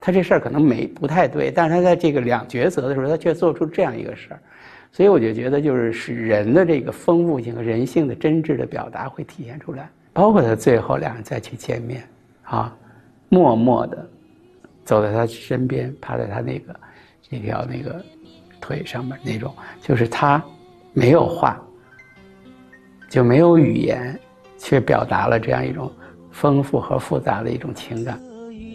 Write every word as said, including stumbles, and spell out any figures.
他这事儿可能没不太对，但是他在这个两抉择的时候，他却做出这样一个事儿，所以我就觉得就是使人的这个丰富性和人性的真挚的表达会体现出来，包括他最后两人再去见面，啊，默默的走在他身边，趴在他那个那条那个腿上面那种，就是他没有话，就没有语言，却表达了这样一种丰富和复杂的一种情感。